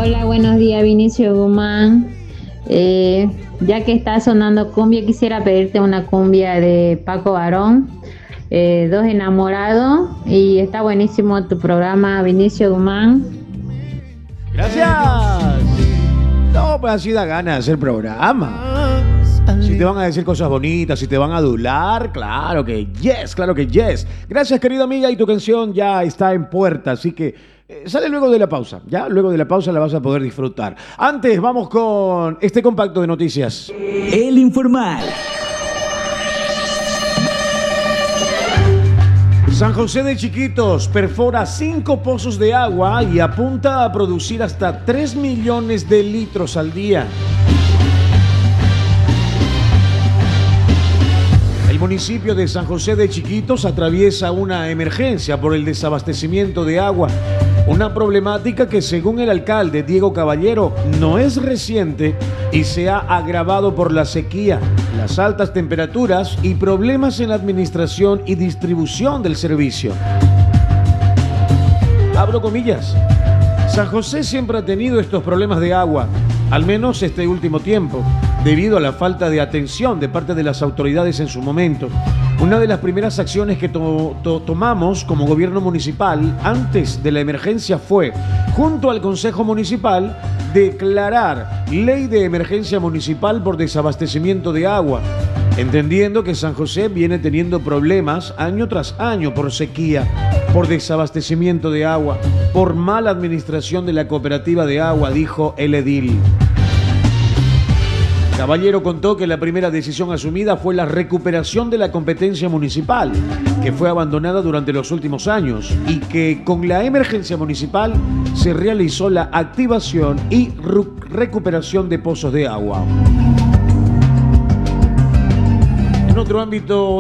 Hola, buenos días, Vinicio Guzmán. Ya que está sonando cumbia, quisiera pedirte una cumbia de Paco Barón, Dos Enamorados, y está buenísimo tu programa, Vinicio Guzmán. Gracias. No, pues así da ganas de hacer programa. Si te van a decir cosas bonitas, si te van a adular, claro que yes, claro que yes. Gracias, querida amiga, y tu canción ya está en puerta, así que sale luego de la pausa, ya luego de la pausa la vas a poder disfrutar. Antes, vamos con este compacto de noticias. El Informal. San José de Chiquitos perfora 5 pozos de agua y apunta a producir hasta 3 millones de litros al día. El municipio de San José de Chiquitos atraviesa una emergencia por el desabastecimiento de agua, una problemática que, según el alcalde Diego Caballero, no es reciente y se ha agravado por la sequía, las altas temperaturas y problemas en la administración y distribución del servicio. Abro comillas. San José siempre ha tenido estos problemas de agua, al menos este último tiempo, debido a la falta de atención de parte de las autoridades en su momento. Una de las primeras acciones que tomamos como gobierno municipal antes de la emergencia fue, junto al Consejo Municipal, declarar ley de emergencia municipal por desabastecimiento de agua, entendiendo que San José viene teniendo problemas año tras año por sequía, por desabastecimiento de agua, por mala administración de la cooperativa de agua, dijo el edil. Caballero contó que la primera decisión asumida fue la recuperación de la competencia municipal, que fue abandonada durante los últimos años, y que con la emergencia municipal se realizó la activación y recuperación de pozos de agua. En otro ámbito